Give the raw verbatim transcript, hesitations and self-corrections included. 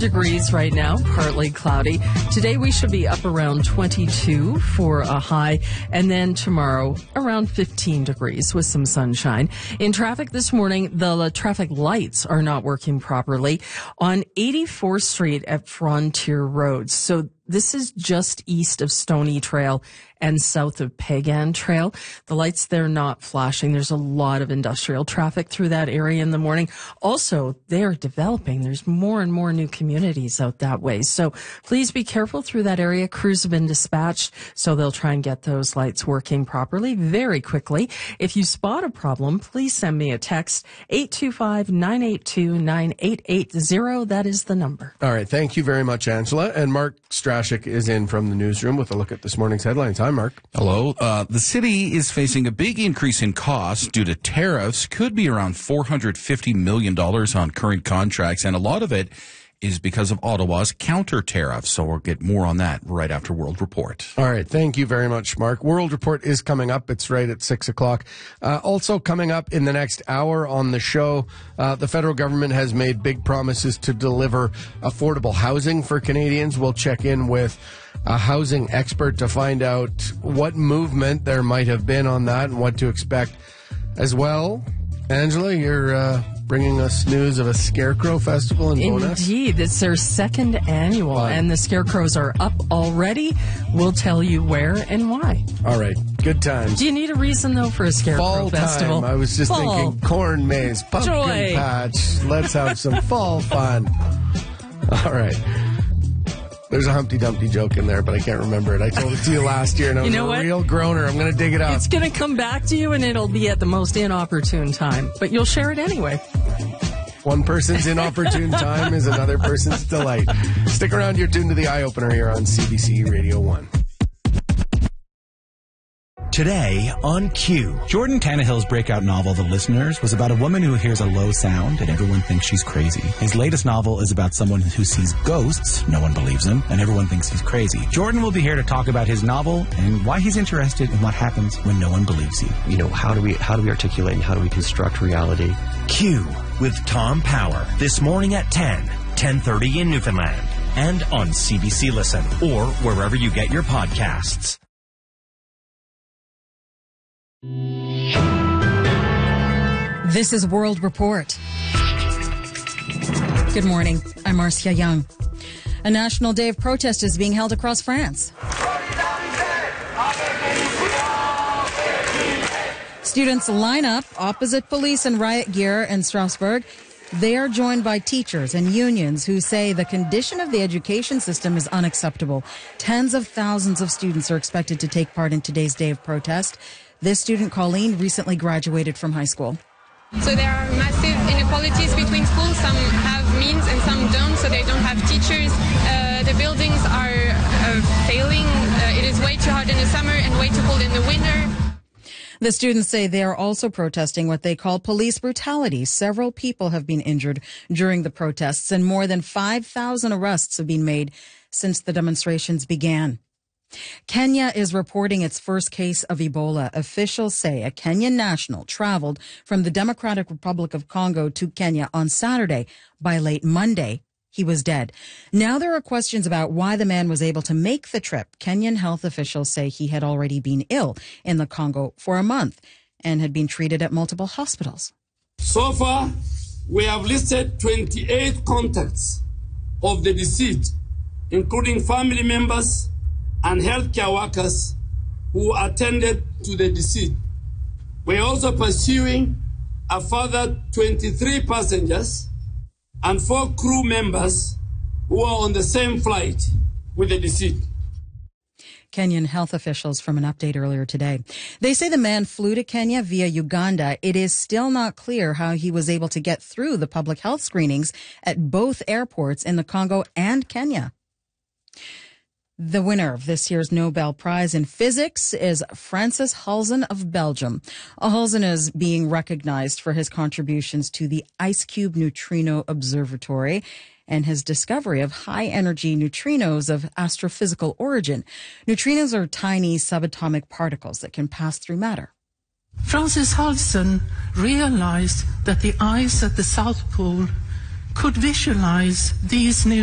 degrees right now, partly cloudy. Today we should be up around twenty-two for a high, and then tomorrow around fifteen degrees with some sunshine. In traffic this morning, the traffic lights are not working properly on eighty-fourth Street at Frontier Road. So this is just east of Stony Trail and south of Pagan Trail. The lights, they're not flashing. There's a lot of industrial traffic through that area in the morning. Also, they're developing. There's more and more new communities out that way. So please be careful through that area. Crews have been dispatched, so they'll try and get those lights working properly very quickly. If you spot a problem, please send me a text, eight two five, nine eight two, nine eight eight zero. That is the number. All right. Thank you very much, Angela. And Mark Strashik is in from the newsroom with a look at this morning's headlines. Hi, Mark. Hello. Uh, the city is facing a big increase in costs due to tariffs. Could be around four hundred fifty million dollars on current contracts, and a lot of it is because of Ottawa's counter tariffs. So we'll get more on that right after World Report. All right. Thank you very much, Mark. World Report is coming up. It's right at six o'clock. Uh, also coming up in the next hour on the show, uh, the federal government has made big promises to deliver affordable housing for Canadians. We'll check in with a housing expert to find out what movement there might have been on that and what to expect as well. Angela, you're uh, bringing us news of a Scarecrow Festival in Bowness. Indeed. It's their second annual, Fun. and the Scarecrows are up already. We'll tell you where and why. All right. Good times. Do you need a reason, though, for a Scarecrow fall Festival? Time. I was just fall. thinking corn maze, pumpkin Joy. patch. Let's have some fall fun. All right. There's a Humpty Dumpty joke in there, but I can't remember it. I told it to you last year, and I was you know a what? real groaner. I'm going to dig it up. It's going to come back to you, and it'll be at the most inopportune time. But you'll share it anyway. One person's inopportune time is another person's delight. Stick around. You're tuned to the Eye Opener here on C B C Radio one. Today on Q. Jordan Tannehill's breakout novel, The Listeners, was about a woman who hears a low sound and everyone thinks she's crazy. His latest novel is about someone who sees ghosts, no one believes him, and everyone thinks he's crazy. Jordan will be here to talk about his novel and why he's interested in what happens when no one believes you. You know, how do we how do we articulate and how do we construct reality? Q with Tom Power this morning at ten, ten thirty in Newfoundland, and on C B C Listen or wherever you get your podcasts. This is World Report. Good morning. I'm Marcia Young. A national day of protest is being held across France. Students line up opposite police and riot gear in Strasbourg. They are joined by teachers and unions who say the condition of the education system is unacceptable. Tens of thousands of students are expected to take part in today's day of protest. This student, Colleen, recently graduated from high school. So there are massive inequalities between schools. Some have means and some don't, so they don't have teachers. Uh, the buildings are uh, failing. Uh, it is way too hot in the summer and way too cold in the winter. The students say they are also protesting what they call police brutality. Several people have been injured during the protests, and more than five thousand arrests have been made since the demonstrations began. Kenya is reporting its first case of Ebola. Officials say a Kenyan national traveled from the Democratic Republic of Congo to Kenya on Saturday. By late Monday, he was dead. Now there are questions about why the man was able to make the trip. Kenyan health officials say he had already been ill in the Congo for a month and had been treated at multiple hospitals. So far, we have listed twenty-eight contacts of the deceased, including family members and healthcare workers who attended to the deceased. We're also pursuing a further twenty-three passengers and four crew members who are on the same flight with the deceased. Kenyan health officials from an update earlier today. They say the man flew to Kenya via Uganda. It is still not clear how he was able to get through the public health screenings at both airports in the Congo and Kenya. The winner of this year's Nobel Prize in Physics is Francis Halzen of Belgium. Halzen is being recognized for his contributions to the IceCube Neutrino Observatory and his discovery of high-energy neutrinos of astrophysical origin. Neutrinos are tiny subatomic particles that can pass through matter. Francis Halzen realized that the ice at the South Pole could visualize these new